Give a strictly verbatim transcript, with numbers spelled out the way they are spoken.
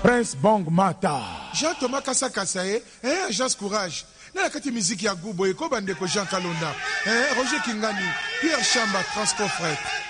Prince Bong Mata. Jean-Thomas Kassa Kassaye, eh, Agence Courage. Na la kati musique ya Gubo, Eko Bandeko Jean Kalonda, eh, Roger Kingani, Pierre Chamba, Transport Fret.